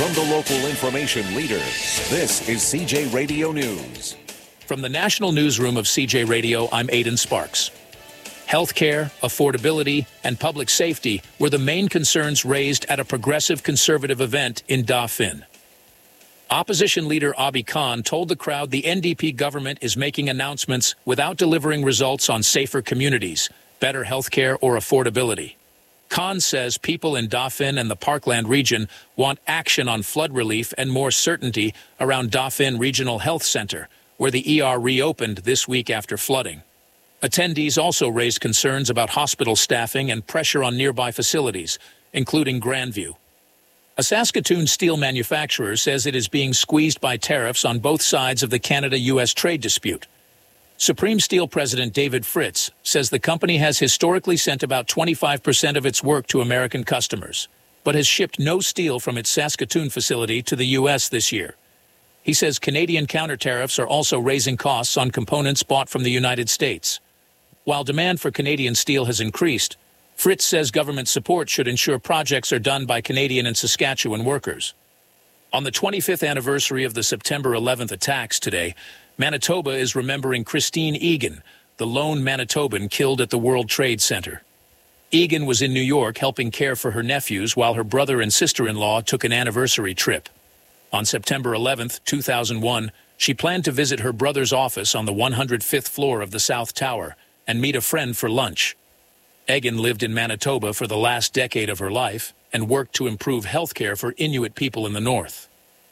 From the local information leader, this is CJ Radio News. From the National Newsroom of CJ Radio, I'm Aidan Sparks. Healthcare, affordability, and public safety were the main concerns raised at a progressive conservative event in Dauphin. Opposition leader Abi Khan told the crowd the NDP government is making announcements without delivering results on safer communities, better healthcare, or affordability. Khan says people in Dauphin and the Parkland region want action on flood relief and more certainty around Dauphin Regional Health Center, where the ER reopened this week after flooding. Attendees also raised concerns about hospital staffing and pressure on nearby facilities, including Grandview. A Saskatoon steel manufacturer says it is being squeezed by tariffs on both sides of the Canada-U.S. trade dispute. Supreme Steel President David Fritz says the company has historically sent about 25% of its work to American customers, but has shipped no steel from its Saskatoon facility to the U.S. this year. He says Canadian counter-tariffs are also raising costs on components bought from the United States. While demand for Canadian steel has increased, Fritz says government support should ensure projects are done by Canadian and Saskatchewan workers. On the 25th anniversary of the September 11th attacks today, Manitoba is remembering Christine Egan, the lone Manitoban killed at the World Trade Center. Egan was in New York helping care for her nephews while her brother and sister-in-law took an anniversary trip. On September 11th, 2001, she planned to visit her brother's office on the 105th floor of the South Tower and meet a friend for lunch. Egan lived in Manitoba for the last decade of her life and worked to improve health care for Inuit people in the north.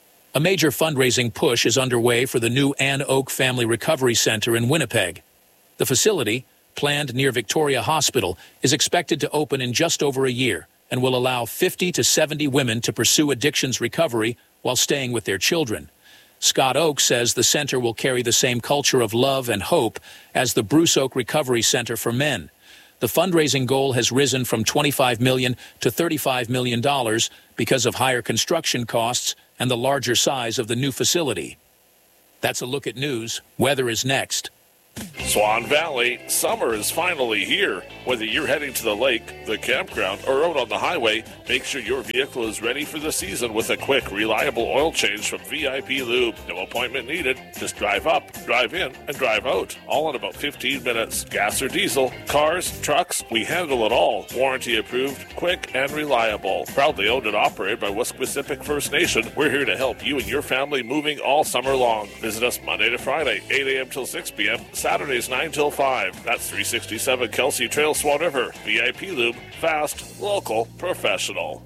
A major fundraising push is underway for the new Ann Oak Family Recovery Center in Winnipeg. The facility, planned near Victoria Hospital, is expected to open in just over a year and will allow 50 to 70 women to pursue addictions recovery while staying with their children. Scott Oak says the center will carry the same culture of love and hope as the Bruce Oak Recovery Center for Men. The fundraising goal has risen from $25 million to $35 million because of higher construction costs and the larger size of the new facility. That's a look at news. Weather is next. Swan Valley, summer is finally here. Whether you're heading to the lake, the campground, or out on the highway, make sure your vehicle is ready for the season with a quick, reliable oil change from VIP Lube. No appointment needed. Just drive up, drive in, and drive out. All in about 15 minutes. Gas or diesel, cars, trucks, we handle it all. Warranty approved, quick, and reliable. Proudly owned and operated by Wesquisipic First Nation, we're here to help you and your family moving all summer long. Visit us Monday to Friday, 8 a.m. till 6 p.m., Saturdays 9 till 5. That's 367 Kelsey Trail, Swan River. VIP Lube, fast, local, professional.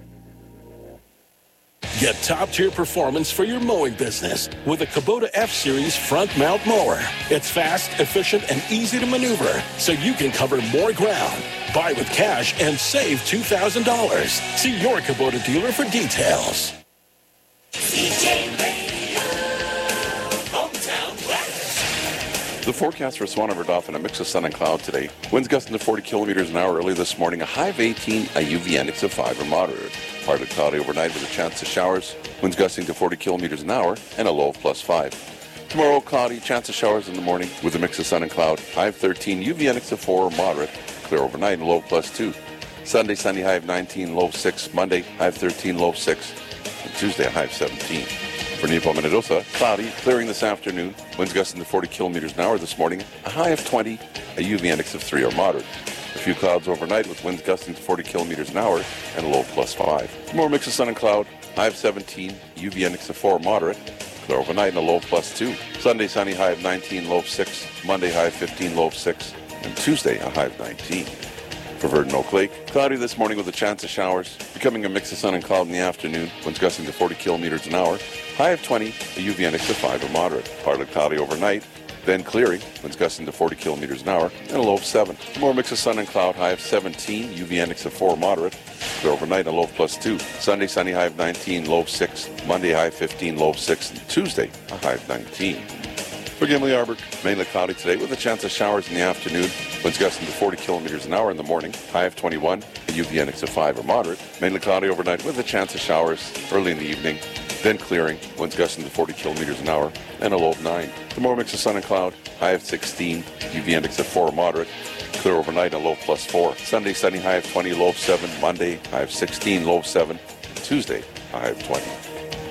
Get top-tier performance for your mowing business with a Kubota F-Series front mount mower. It's fast, efficient, and easy to maneuver, so you can cover more ground. Buy with cash and save $2,000. See your Kubota dealer for details. CJ Radio, Hometown West. The forecast for Swan River Dauphin, a mix of sun and cloud today. Winds gusting to 40 kilometers an hour early this morning, a high of 18, a UV index of 5 or moderate. Partly cloudy overnight with a chance of showers. Winds gusting to 40 kilometers an hour and a low of +5. Tomorrow, cloudy, chance of showers in the morning with a mix of sun and cloud. High of 13, UV index of 4 or moderate. Clear overnight and low of +2. Sunday, sunny, high of 19, low of 6. Monday, high of 13, low of 6. And Tuesday, a high of 17. For Nepo Minnedosa, cloudy, clearing this afternoon. Winds gusting to 40 kilometers an hour this morning. A high of 20, a UV index of 3 or moderate. A few clouds overnight with winds gusting to 40 kilometers an hour and a low of +5. Tomorrow, mix of sun and cloud. High of 17, UV index of 4 moderate. Clear overnight and a low of +2. Sunday, sunny, high of 19, low of 6. Monday, high of 15, low of 6. And Tuesday, a high of 19. For Verdun Oak Lake, cloudy this morning with a chance of showers, becoming a mix of sun and cloud in the afternoon, winds gusting to 40 kilometers an hour, high of 20, a UV index of 5 or moderate. Partly cloudy overnight, then clearing, winds gusting to 40 kilometers an hour, and a low of 7. More mix of sun and cloud, high of 17, UV index of 4 moderate, clear overnight, and a low of +2. Sunday, sunny, high of 19, low of 6. Monday, high of 15, low of 6. And Tuesday, a high of 19. For Gimli Arbor, mainly cloudy today with a chance of showers in the afternoon. Winds gusting to 40 kilometers an hour in the morning. High of 21, a UV index of 5 or moderate. Mainly cloudy overnight with a chance of showers early in the evening. Then clearing, winds gusting to 40 kilometers an hour and a low of 9. Tomorrow, mix of sun and cloud. High of 16, UV index of 4 or moderate. Clear overnight and a low of +4. Sunday, sunny, high of 20, low of 7. Monday, high of 16, low of 7. Tuesday, high of 20.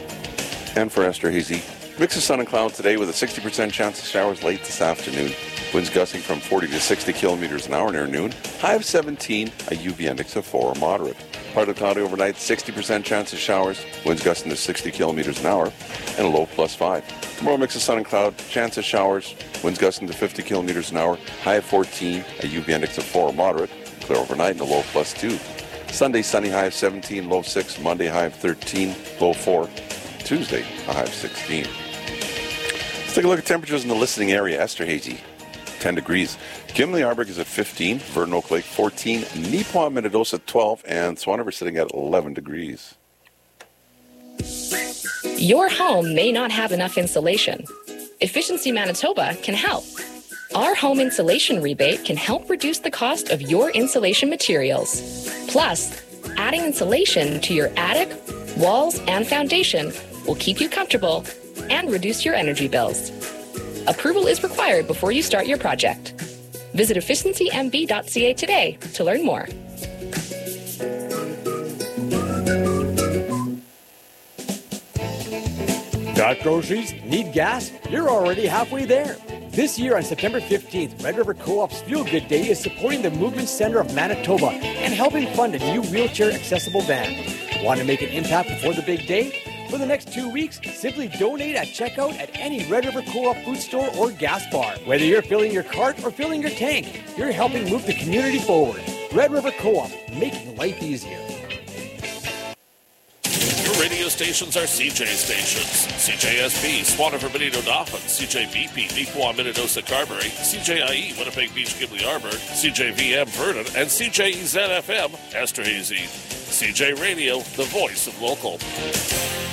And for Esterhazy, mix of sun and cloud today with a 60% chance of showers late this afternoon. Winds gusting from 40 to 60 kilometers an hour near noon. High of 17, a UV index of 4 or moderate. Partly cloudy overnight, 60% chance of showers. Winds gusting to 60 kilometers an hour and a low plus 5. Tomorrow, mix of sun and cloud, chance of showers. Winds gusting to 50 kilometers an hour. High of 14, a UV index of 4 or moderate. Clear overnight and a low plus 2. Sunday, sunny, high of 17, low 6. Monday, high of 13, low 4. Tuesday, a high of 16. Let's take a look at temperatures in the listening area. Esterhazy, 10 degrees. Kimley Arborg is at 15. Vernon Oak Lake, 14. Neepawa, Minnedosa, 12. And Swan River sitting at 11 degrees. Your home may not have enough insulation. Efficiency Manitoba can help. Our home insulation rebate can help reduce the cost of your insulation materials. Plus, adding insulation to your attic, walls, and foundation will keep you comfortable and reduce your energy bills. Approval is required before you start your project. Visit efficiencymb.ca today to learn more. Got groceries? Need gas? You're already halfway there. This year on September 15th, Red River Co-op's Feel Good Day is supporting the Movement Center of Manitoba and helping fund a new wheelchair-accessible van. Want to make an impact before the big day? For the next 2 weeks, simply donate at checkout at any Red River Co-op food store or gas bar. Whether you're filling your cart or filling your tank, you're helping move the community forward. Red River Co-op, making life easier. Your radio stations are CJ stations. CJSB, Swan River, Benito Dauphin, CJVP, Neepawa, Minnedosa, Carberry, CJIE, Winnipeg Beach, Gimli Arbor, CJVM, Vernon, and CJEZ-FM, Esterhazy. CJ Radio, the voice of local.